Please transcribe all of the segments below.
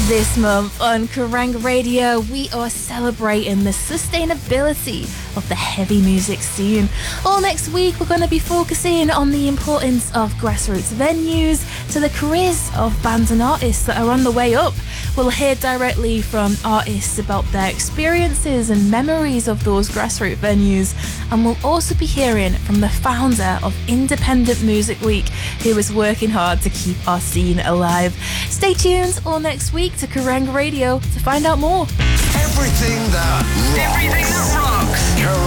This month on Kerrang Radio, we are celebrating the sustainability of the heavy music scene. All next week, we're going to be focusing on the importance of grassroots venues to the careers of bands and artists that are on the way up. We'll hear directly from artists about their experiences and memories of those grassroots venues, and we'll also be hearing from the founder of Independent Music Week, who is working hard to keep our scene alive. Stay tuned all next week to Kerrang Radio to find out more. Everything that rocks.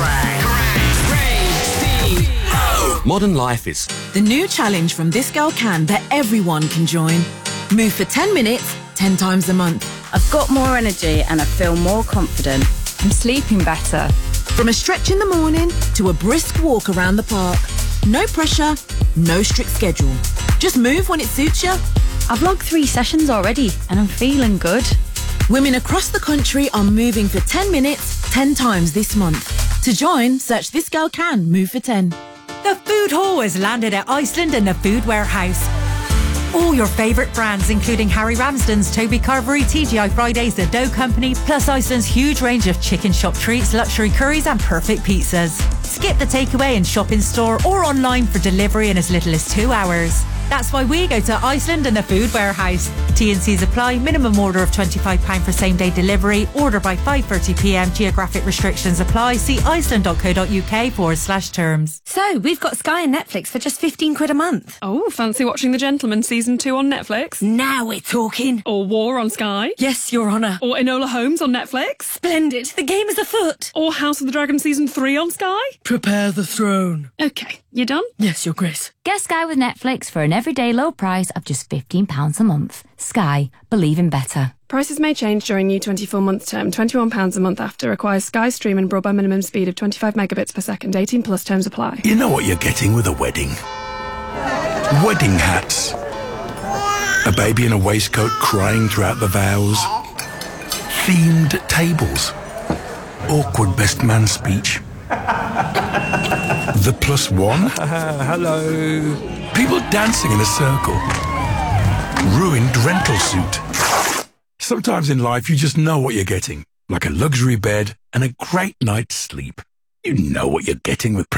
Kerrang. Modern Life is the new challenge from This Girl Can that everyone can join. Move for 10 minutes, 10 times a month. I've got more energy and I feel more confident. I'm sleeping better. From a stretch in the morning to a brisk walk around the park. No pressure, no strict schedule. Just move when it suits you. I've logged 3 sessions already and I'm feeling good. Women across the country are moving for 10 minutes, 10 times this month. To join, search This Girl Can Move for 10. The Food Hall has landed at Iceland in the Food Warehouse. All your favourite brands, including Harry Ramsden's, Toby Carvery, TGI Fridays, The Dough Company, plus Iceland's huge range of chicken shop treats, luxury curries and perfect pizzas. Skip the takeaway and shop in store or online for delivery in as little as 2 hours. That's why we go to Iceland and the Food Warehouse. T&Cs apply. Minimum order of £25 for same-day delivery. Order by 5:30pm. Geographic restrictions apply. See iceland.co.uk/terms. So, we've got Sky and Netflix for just £15 a month. Oh, fancy watching The Gentleman Season 2 on Netflix? Now we're talking. Or War on Sky? Yes, Your Honour. Or Enola Holmes on Netflix? Splendid. The game is afoot. Or House of the Dragon Season 3 on Sky? Prepare the throne. Okay, you done? Yes, Your Grace. Get Sky with Netflix for an everyday low price of just £15 a month. Sky. Believe in better. Prices may change during new 24-month term. £21 a month after. Requires Sky Stream and broadband minimum speed of 25 megabits per second. 18 plus terms apply. You know what you're getting with a wedding. Wedding hats. A baby in a waistcoat crying throughout the vows. Themed tables. Awkward best man speech. The +1. Hello. People dancing in a circle. Ruined rental suit. Sometimes in life you just know what you're getting. Like a luxury bed and a great night's sleep. You know what you're getting with